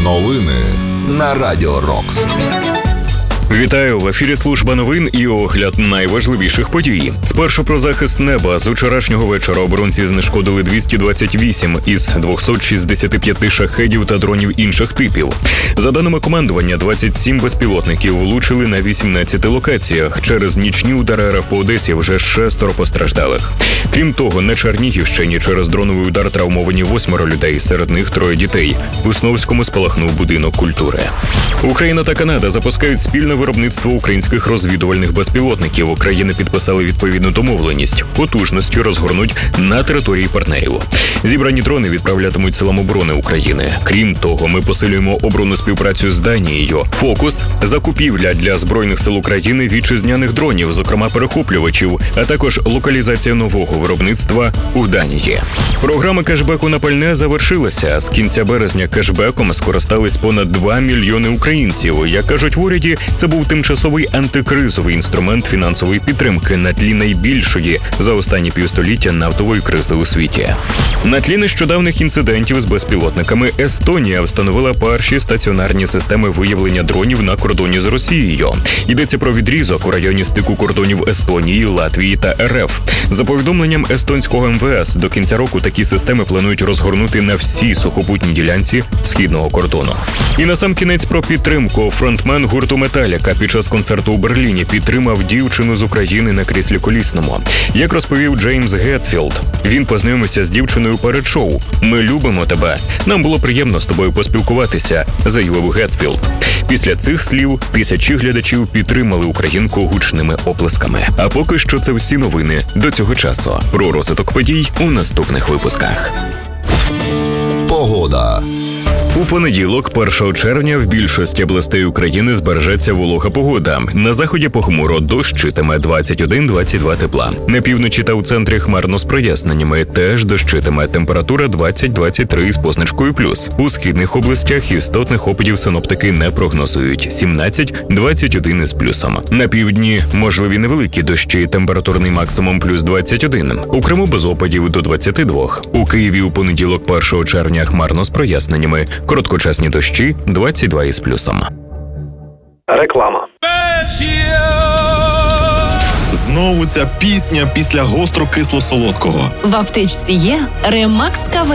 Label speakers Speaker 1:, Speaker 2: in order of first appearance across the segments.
Speaker 1: Новини на Радіо Рокс.
Speaker 2: Вітаю! В ефірі служба новин і огляд найважливіших подій. Спершу про захист неба. З вчорашнього вечора оборонці знешкодили 228 із 265 шахедів та дронів інших типів. За даними командування, 27 безпілотників влучили на 18 локаціях. Через нічні удари РФ по Одесі вже 6 постраждалих. Крім того, на Чернігівщині через дроновий удар травмовані 8 людей, серед них 3 дітей. У Сновському спалахнув будинок культури. Україна та Канада запускають спільне виробництво українських розвідувальних безпілотників. Країни підписали відповідну домовленість. Потужності розгорнуть на території партнерів. Зібрані дрони відправлятимуть силам оборони України. Крім того, ми посилюємо оборонну співпрацю з Данією. Фокус – закупівля для Збройних сил України вітчизняних дронів, зокрема перехоплювачів, а також локалізація нового виробництва у Данії. Програма кешбеку на пальне завершилася. З кінця березня кешбеком скористались понад 2 мільйони українців. Як кажуть в уряді, це був тимчасовий антикризовий інструмент фінансової підтримки на тлі найбільшої за останні півстоліття нафтової кризи у світі. На тлі нещодавних інцидентів з безпілотниками Естонія встановила перші стаціонарні системи виявлення дронів на кордоні з Росією. Йдеться про відрізок у районі стику кордонів Естонії, Латвії та РФ. За повідомленням естонського МВС, до кінця року такі системи планують розгорнути на всій сухопутній ділянці східного кордону. І насамкінець про підтримку. Фронтмен гурту «Металіка» під час концерту у Берліні підтримав дівчину з України на кріслі колісному. Як розповів Джеймс Гетфілд, він познайомився з дівчиною перед шоу. «Ми любимо тебе. Нам було приємно з тобою поспілкуватися», – заявив Гетфілд. Після цих слів тисячі глядачів підтримали українку гучними оплесками. А поки що це всі новини до цього часу. Про розвиток подій у наступних випусках.
Speaker 1: Погода.
Speaker 2: У понеділок, 1 червня, в більшості областей України збережеться волога погода. На заході похмуро, дощитиме 21-22 тепла. На півночі та у центрі хмарно з проясненнями, теж дощитиме. Температура 20-23 з позначкою плюс. У східних областях істотних опадів синоптики не прогнозують. 17-21 із плюсом. На півдні можливі невеликі дощі, температурний максимум плюс 21. У Криму без опадів до 22. У Києві у понеділок, 1 червня, хмарно з проясненнями. Короткочасні дощі 22 із плюсом.
Speaker 3: Реклама.
Speaker 4: Знову ця пісня після гостро-кисло-солодкого.
Speaker 5: В аптечці є Ремакс КВ.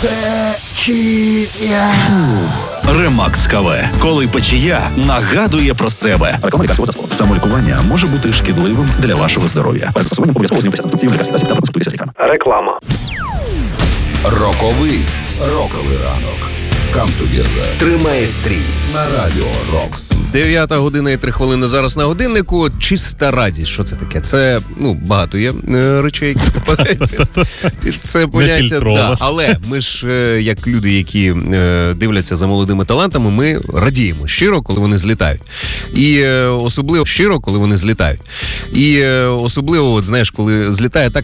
Speaker 4: Ремакс КВ. Коли печія нагадує про себе. Самолікування може бути шкідливим для вашого здоров'я. Перед застосуванням обов'язково знайомитися з інструкцією лікарської засіб та консультуйтеся з лікарем.
Speaker 3: Реклама.
Speaker 1: Роковий ранок. Come together. Тримає стрій на Радіо Рокс.
Speaker 6: 9:03 зараз на годиннику. Чиста радість. Що це таке? Це, багато є речей, які підпадають під це поняття. Да. Але ми ж, як люди, які дивляться за молодими талантами, ми радіємо щиро, коли вони злітають. І особливо щиро, коли вони злітають. І особливо, коли злітає так,